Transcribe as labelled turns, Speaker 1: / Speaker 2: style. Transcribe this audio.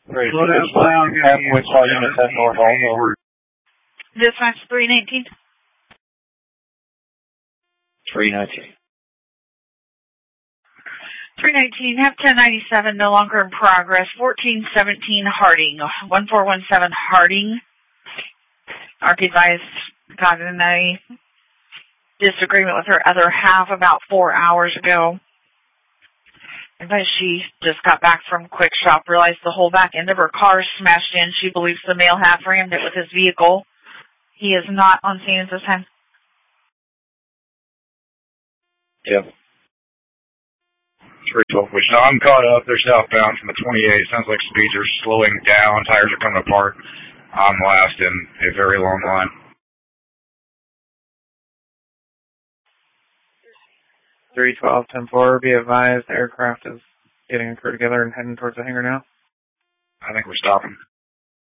Speaker 1: Slow down, halfway starting at 10 North Alva.
Speaker 2: Dispatch 319.
Speaker 1: 319.
Speaker 2: 319, have 1097, no longer in progress. 1417 Harding, 1417 Harding. RP advised got in a disagreement with her other half about 4 hours ago. But she just got back from Quick Shop, realized the whole back end of her car smashed in. She believes the male half rammed it with his vehicle. He is not on scene at this time.
Speaker 1: Yep.
Speaker 3: 312, which now I'm caught up. They're southbound from the 28. Sounds like speeds are slowing down. Tires are coming apart. I'm last in a very long line.
Speaker 1: 312, 10-4, be advised, aircraft is getting a crew together and heading towards the hangar now.
Speaker 3: I think we're stopping.